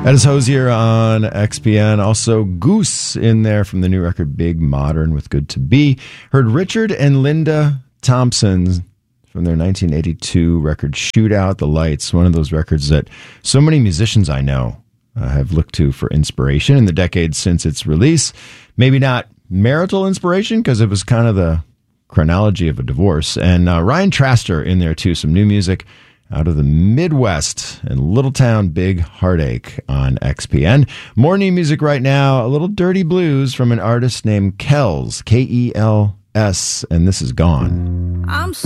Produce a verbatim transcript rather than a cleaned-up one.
That is Hozier on X P N. Also, Goose in there from the new record Big Modern with Good to Be. Heard Richard and Linda Thompson from their nineteen eighty-two record Shootout the Lights, one of those records that so many musicians I know uh, have looked to for inspiration in the decades since its release. Maybe not marital inspiration, because it was kind of the chronology of a divorce. And uh, Ryan Traster in there too, some new music out of the Midwest and Little Town Big Heartache on X P N. More new music right now, a little dirty blues from an artist named Kells, K E L S, and this is Gone. I'm